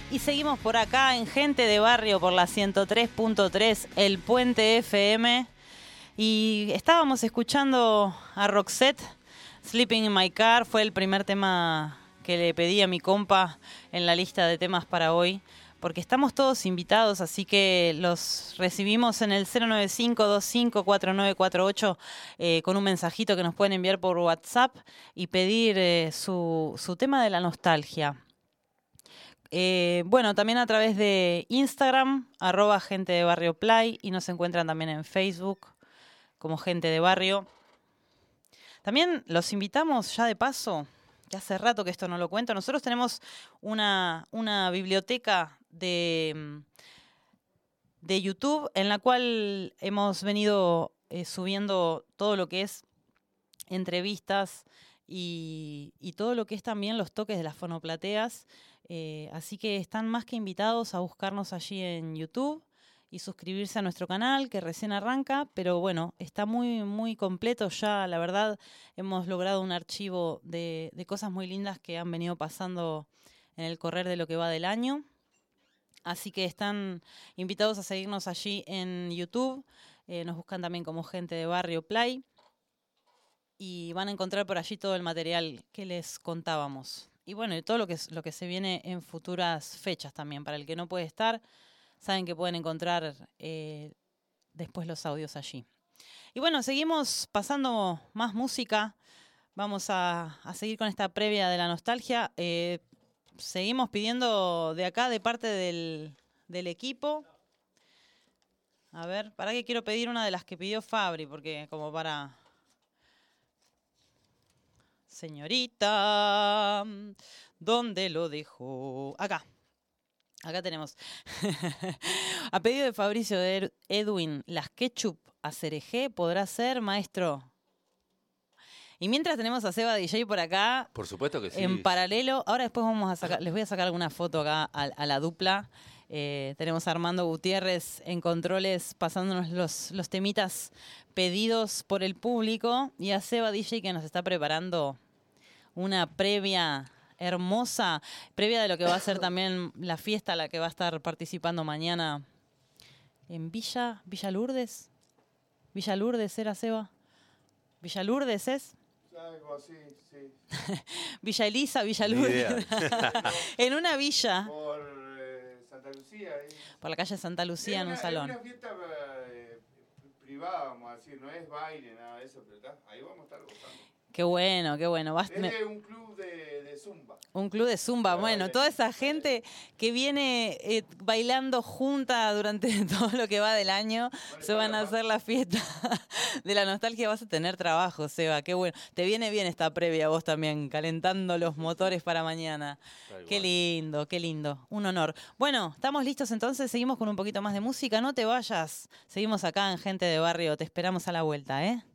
Y seguimos por acá en Gente de Barrio por la 103.3, El Puente FM. Y estábamos escuchando a Roxette, Sleeping in My Car. Fue el primer tema que le pedí a mi compa en la lista de temas para hoy. Porque estamos todos invitados, así que los recibimos en el 095254948 con un mensajito que nos pueden enviar por WhatsApp y pedir su tema de la nostalgia. Bueno, también a través de Instagram, @Gente de Barrio Play, y nos encuentran también en Facebook como Gente de Barrio. También los invitamos ya de paso, que hace rato que esto no lo cuento. Nosotros tenemos una biblioteca de YouTube en la cual hemos venido subiendo todo lo que es entrevistas y todo lo que es también los toques de las fonoplateas. Así que están más que invitados a buscarnos allí en YouTube y suscribirse a nuestro canal, que recién arranca, pero bueno, está muy, muy completo ya. La verdad, hemos logrado un archivo de cosas muy lindas que han venido pasando en el correr de lo que va del año. Así que están invitados a seguirnos allí en YouTube. Nos buscan también como Gente de Barrio Play. Y van a encontrar por allí todo el material que les contábamos. Y bueno, y todo lo que se viene en futuras fechas también. Para el que no puede estar, saben que pueden encontrar después los audios allí. Y bueno, seguimos pasando más música. Vamos a seguir con esta previa de la nostalgia. Seguimos pidiendo de acá, de parte del equipo. A ver, para que quiero pedir una de las que pidió Fabri, porque como para... Señorita, ¿dónde lo dejó? Acá tenemos. A pedido de Fabricio de Edwin, las ketchup a cereje, ¿podrá ser, maestro? Y mientras tenemos a Seba DJ por acá. Por supuesto que sí. En paralelo, ahora después les voy a sacar alguna foto acá a la dupla. Tenemos a Armando Gutiérrez en controles pasándonos los temitas pedidos por el público y a Seba DJ que nos está preparando una previa hermosa, previa de lo que va a ser también la fiesta a la que va a estar participando mañana en Villa Lourdes. ¿Villa Lourdes era, Seba? ¿Villa Lourdes es? Algo así, sí. Villa Elisa, Villa Lourdes. En una villa. Por Santa Lucía. Por la calle Santa Lucía, en un salón. Es una fiesta privada, vamos a decir, no es baile, nada de eso, pero ahí vamos a estar gozando. Qué bueno, qué bueno. Es de un club de Zumba. Un club de Zumba, bueno, toda esa gente que viene bailando junta durante todo lo que va del año, se van a hacer la fiesta de la nostalgia. Vas a tener trabajo, Seba, qué bueno. Te viene bien esta previa vos también, calentando los motores para mañana. Qué lindo, qué lindo. Un honor. Bueno, estamos listos entonces, seguimos con un poquito más de música. No te vayas, seguimos acá en Gente de Barrio. Te esperamos a la vuelta, ¿eh?